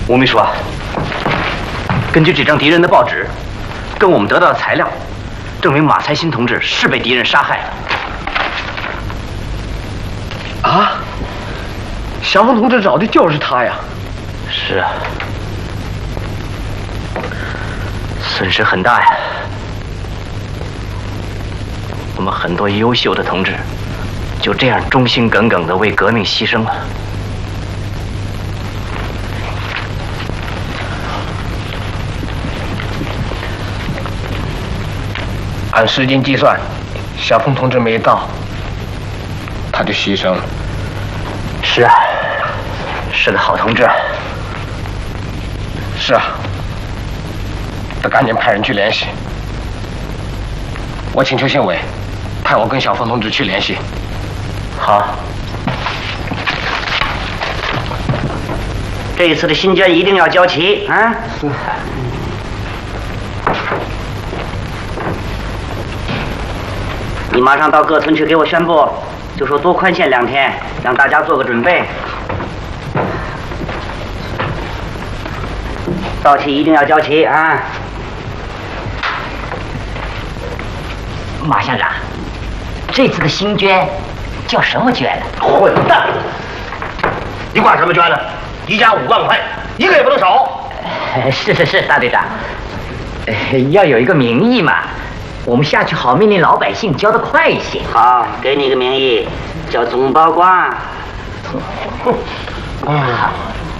吴秘书啊，根据这张敌人的报纸，跟我们得到的材料，证明马才新同志是被敌人杀害的。 啊？小凤同志找的就是他呀？ 是啊，损失很大呀。我们很多优秀的同志就这样忠心耿耿地为革命牺牲了。 按时间计算，小凤同志没到，他就牺牲了。 是啊，是个好同志。 是啊，得赶紧派人去联系。我请求县委派我跟小凤同志去联系。 好。 这一次的新捐一定要交齐啊！是。你马上到各村去给我宣布，就说多宽限2天，让大家做个准备。到期一定要交齐啊！ 马乡长，这次的新捐叫什么捐呢？ 混蛋！你管什么捐呢？一家5万块，一个也不能少。 是，大队长，要有一个名义嘛，我们下去好命令老百姓交得快一些。 好，给你个名义，叫总包瓜。 好。